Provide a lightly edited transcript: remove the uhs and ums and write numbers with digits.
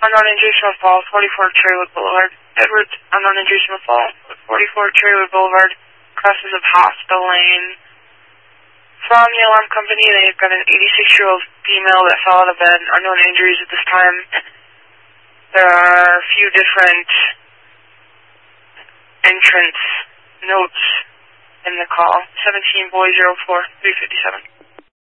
unknown injury to a fall, 44 Cherrywood Boulevard. Edwards, unknown injury to a fall, 44 Cherrywood Boulevard, crosses of Hospital Lane. From the alarm company, they've got an 86-year-old female that fell out of bed, unknown injuries at this time. There are a few different entrance notes in the call. 17 boy 04 357.